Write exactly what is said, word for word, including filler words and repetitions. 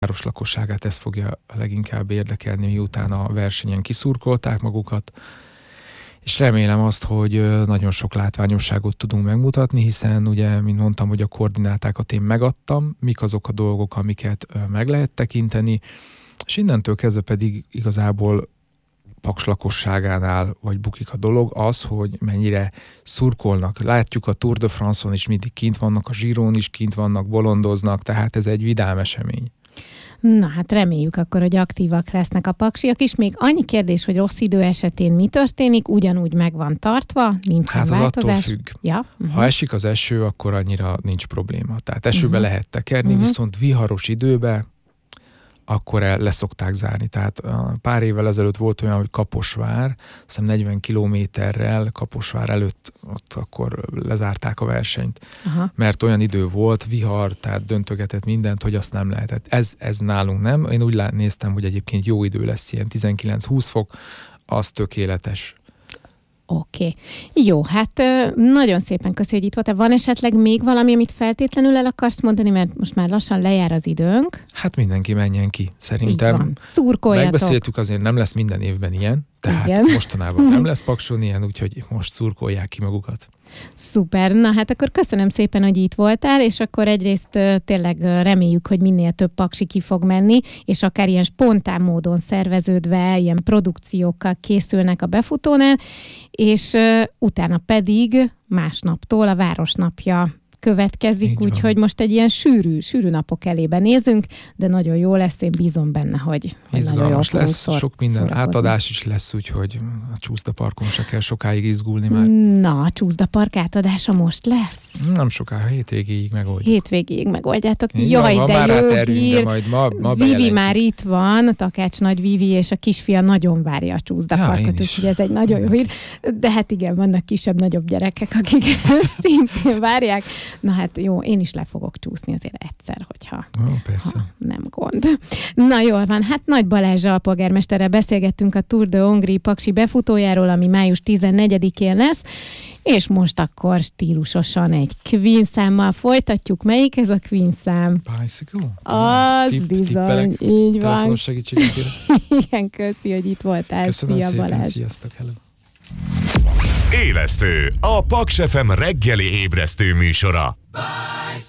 város lakosságát ez fogja leginkább érdekelni, miután a versenyen kiszurkolták magukat, és remélem azt, hogy nagyon sok látványosságot tudunk megmutatni, hiszen ugye, mint mondtam, hogy a koordinátákat én megadtam, mik azok a dolgok, amiket meg lehet tekinteni, és innentől kezdve pedig igazából Paks lakosságánál vagy bukik a dolog az, hogy mennyire szurkolnak. Látjuk a Tour de France-on is mindig kint vannak, a Giron is kint vannak, bolondoznak, tehát ez egy vidám esemény. Na hát reméljük akkor, hogy aktívak lesznek a paksiak is. Még annyi kérdés, hogy rossz idő esetén mi történik, ugyanúgy meg van tartva, nincsen hát változás? Hát attól függ. Ja? Uh-huh. Ha esik az eső, akkor annyira nincs probléma. Tehát esőbe uh-huh. lehet tekerni, uh-huh. viszont viharos időbe akkor el leszokták zárni. Tehát pár évvel ezelőtt volt olyan, hogy Kaposvár, hiszem negyven kilométerrel Kaposvár előtt ott akkor lezárták a versenyt. Aha. Mert olyan idő volt, vihar, tehát döntögetett mindent, hogy azt nem lehetett. Ez, ez nálunk nem. Én úgy néztem, hogy egyébként jó idő lesz, ilyen tizenkilenc-húsz fok, az tökéletes. Oké. Okay. Jó, hát nagyon szépen köszönjük, hogy itt voltál. Van esetleg még valami, amit feltétlenül el akarsz mondani, mert most már lassan lejár az időnk. Hát mindenki menjen ki, szerintem. Szurkoljatok. Megbeszéltük, azért nem lesz minden évben ilyen, tehát igen. Mostanában nem lesz Pakson ilyen, úgyhogy most szurkolják ki magukat. Szuper. Na hát akkor köszönöm szépen, hogy itt voltál, és akkor egyrészt tényleg reméljük, hogy minél több paksi ki fog menni, és akár ilyen spontán módon szerveződve, ilyen produkciókkal készülnek a befutónál, és utána pedig másnaptól a Városnapja következik, úgyhogy most egy ilyen sűrű, sűrű napok elébe nézünk, de nagyon jó lesz, én bízom benne, hogy, hogy izgalmas lesz, szor- sok minden szórakozni. Átadás is lesz, úgyhogy a Csúszda Parkon se kell sokáig izgulni már. Na, a Csúszda Park átadása most lesz? Nem sokáig, hétvégéig megoldjuk. Hétvégéig megoldjátok. Én Jaj, van, de van jó tervünk, hír! de majd ma, ma Vivi már itt van, Takács Nagy Vivi, és a kisfia nagyon várja a Csúszda ja, Parkot, úgyhogy ez egy nagyon jó hír. De hát igen, vannak kisebb-nagyobb gyerekek, akik szintén várják. Na hát jó, én is le fogok csúszni azért egyszer, hogyha Ó, persze. Ha nem gond. Na jól van, hát Nagy Balázs alpolgármesterrel beszélgettünk a Tour de Hongrie paksi befutójáról, ami május tizennegyedikén lesz, és most akkor stílusosan egy Queen számmal folytatjuk. Melyik ez a Queen szám? Bicycle? Az Tip, bizony, így van. Telefonos segítséget kérem. Igen, köszi, hogy itt voltál. Köszönöm Szia, szépen, Balázs. Sziasztok, hello. Élesztő, a Paks ef em reggeli ébresztő műsora.